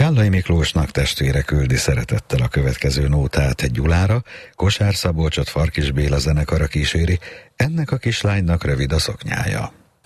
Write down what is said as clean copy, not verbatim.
Kállai Miklósnak testvére küldi szeretettel a következő nótát Gyulára, Kosár Szabolcsot Farkis Béla zenekara kíséri, ennek a kislánynak rövid a szoknyája.